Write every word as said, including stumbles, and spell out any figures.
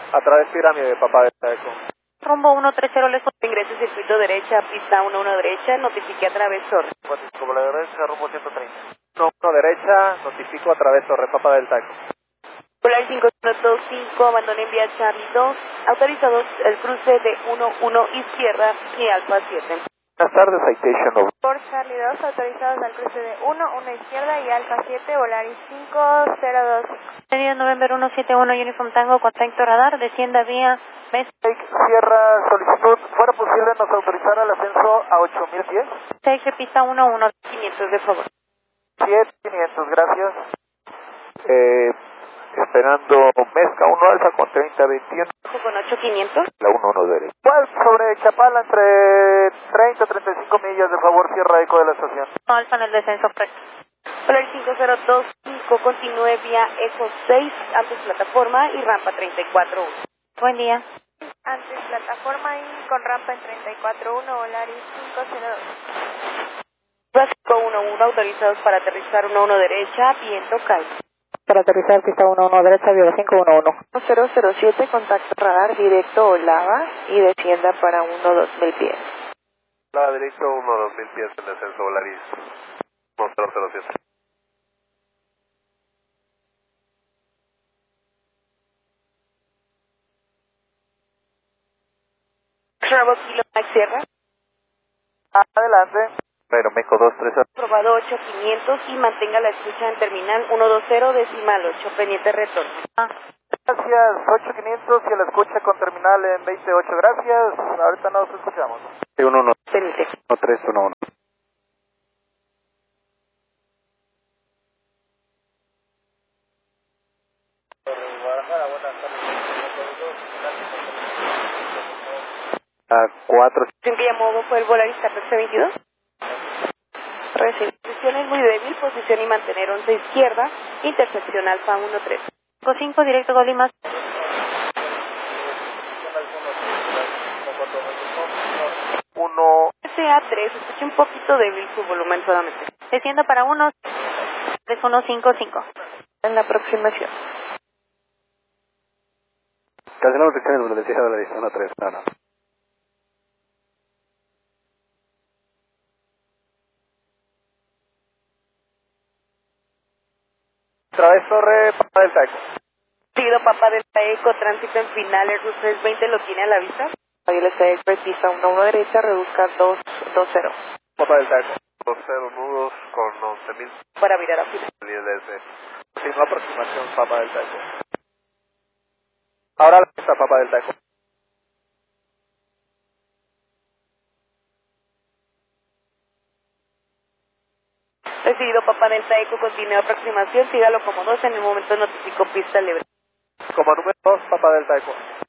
A través pirámide, Papa Delta Eco. Rumbo uno tres cero, les ingrese circuito derecha, pista uno uno derecha, notifique a través Torre. Como la derecha, rumbo ciento treinta. uno uno derecha, notifico a través Torre, Papa Delta Eco. Polar cinco cero dos cinco, abandonen vía Charlie dos, autorizados el cruce de uno uno izquierda y Alfa siete. Buenas tardes, Citation over. Por Charlie dos, autorizados al cruce de uno uno izquierda y Alfa siete, Volaris cinco cero dos cinco. Sería November uno siete uno, Uniform Tango, contacto radar, descienda vía Mesa. Cierra solicitud, fuera posible nos autorizara el ascenso a ocho mil pies. seis, pista uno uno, quinientos de favor. siete quinientos, gracias. Eh, esperando Mezca uno Alfa con treinta veintiuno. Con ocho quinientos. La uno uno derecha. ¿Cuál sobre Chapala entre treinta a treinta y cinco millas, de favor, cierra eco de la estación? Alfa en el descenso recto. Polar cinco cero dos cinco, continúe vía Eco seis, antes plataforma y rampa treinta y cuatro uno. Buen día. Antes plataforma y con rampa en treinta y cuatro uno, Volaris cinco cero dos. Básico uno uno, autorizados para aterrizar uno uno derecha, viento Cali. Para aterrizar pista uno uno derecha, viola cinco uno uno. cero cero siete, contacto radar directo Olava y descienda para uno dos mil pies. La derecha uno dos mil pies en descenso Volaris. uno cero cero siete. Bravo Kilo Mike Sierra. Adelante. Pero Meco dos tres. Aprobado ocho quinientos y mantenga la escucha en terminal ciento veinte decimal ocho, pendiente retorno. Ah. Gracias, ocho quinientos y a la escucha con terminal en veintiocho, gracias. Ahorita nos escuchamos. Sí, uno uno. Pendiente. uno tres uno uno. A cuatro. ¿En qué llamó fue el Volaris catorce veintidós? Recepción es muy débil, posición y mantener once izquierda, intersección Alfa uno tres. cinco cinco, directo Golimas. uno. S A tres, escuché un poquito débil su volumen solamente. Descienda para uno, tres uno cinco cinco. En la aproximación. Cancelamos secciones de velocidad de la uno tres, no, no. Través Torre, Papa Delta Eco. Seguido Papa Delta Eco, tránsito en final, Airbus trescientos veinte, ¿lo tiene a la vista? Ahí le está Express, pista uno uno derecha, reduzca dos dos cero. Papa Delta Eco. dos cero nudos con once mil. Para virar a fila. Sí, no aproximación, Papa Delta Eco. Ahora la pista, Papa Delta Eco. Recibido Papa Delta Eco, continúa aproximación, sígalo como dos, en el momento notificó pista libre. Como número dos, Papa Delta Eco.